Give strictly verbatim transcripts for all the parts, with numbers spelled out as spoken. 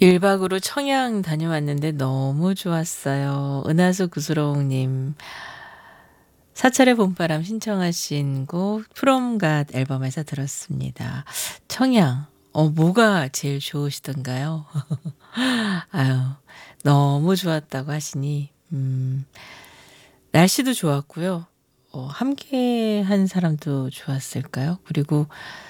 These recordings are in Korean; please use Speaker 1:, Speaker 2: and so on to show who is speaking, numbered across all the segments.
Speaker 1: 일 박으로 청양 다녀왔는데 너무 좋았어요. 은하수 구스롱님 사찰의 봄바람 신청하신 곡 프롬 갓 앨범에서 들었습니다. 청양 어 뭐가 제일 좋으시던가요? 아유 너무 좋았다고 하시니 음 날씨도 좋았고요. 어 함께한 사람도 좋았을까요? 그리고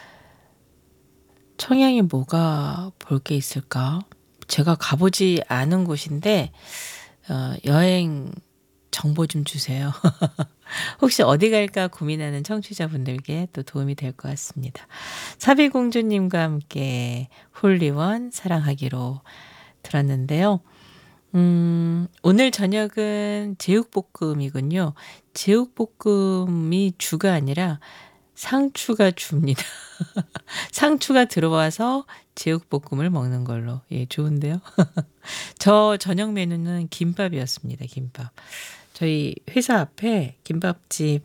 Speaker 1: 청양에 뭐가 볼 게 있을까? 제가 가 보지 않은 곳인데 어 여행 정보 좀 주세요. 혹시 어디 갈까 고민하는 청취자분들께 또 도움이 될 것 같습니다. 사비공주님과 함께 홀리원 사랑하기로 들었는데요. 음 오늘 저녁은 제육볶음이군요. 제육볶음이 주가 아니라 상추가 주입니다. 상추가 들어와서 제육볶음을 먹는 걸로. 예 좋은데요. 저 저녁 메뉴는 김밥이었습니다, 김밥. 저희 회사 앞에 김밥집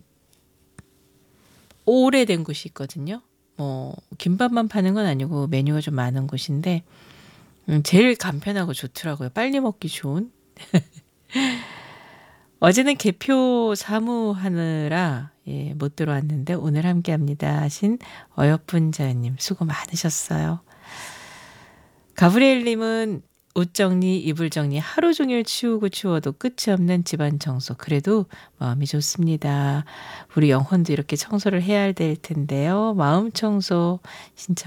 Speaker 1: 오래된 곳이 있거든요. 뭐 김밥만 파는 건 아니고 메뉴가 좀 많은 곳인데 음 제일 간편하고 좋더라고요. 빨리 먹기 좋은. 어제는 개표 사무하느라 예 못 들어왔는데 오늘 함께합니다 하신 어여쁜 자연님 수고 많으셨어요. 가브리엘님은 옷 정리, 이불 정리 하루 종일 치우고 치워도 끝이 없는 집안 청소. 그래도 마음이 좋습니다. 우리 영혼도 이렇게 청소를 해야 될 텐데요. 마음 청소 신청